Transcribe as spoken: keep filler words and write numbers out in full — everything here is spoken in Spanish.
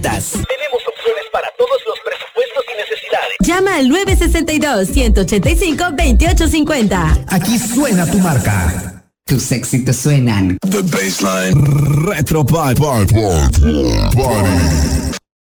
Tenemos opciones para todos los presupuestos y necesidades. Llama al nueve sesenta y dos, ciento ochenta y cinco, veintiocho cincuenta. Aquí suena tu marca. Tus éxitos suenan. The Baseline Retro Party. Party.